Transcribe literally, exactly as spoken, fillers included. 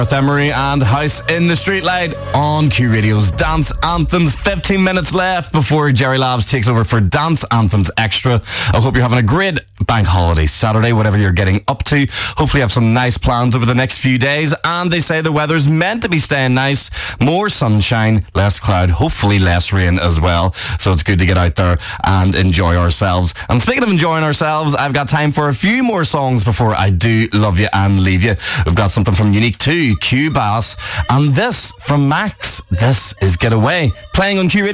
Emery and House in the Streetlight on Q Radio's Dance Anthems. fifteen minutes left before Jerry Labs takes over for Dance Anthems Extra. I hope you're having a great bank holiday Saturday, whatever you're getting up to. Hopefully you have some nice plans over the next few days. And they say the weather's meant to be staying nice. More sunshine, less cloud, hopefully less rain as well. So it's good to get out there and enjoy ourselves. And speaking of enjoying ourselves, I've got time for a few more songs before I do love you and leave you. We've got something from Unique two, Q Bass, and this from Max. This is Get Away, playing on Q Radio.